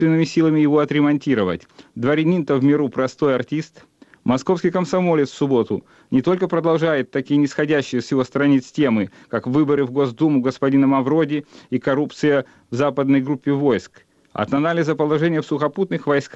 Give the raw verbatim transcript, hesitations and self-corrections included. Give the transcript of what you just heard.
силами его отремонтировать. Дворянин-то в миру простой артист. Московский комсомолец в субботу не только продолжает такие нисходящие с его страниц темы, как выборы в Госдуму господина Мавроди и коррупция в западной группе войск. От анализа положения в сухопутных войсках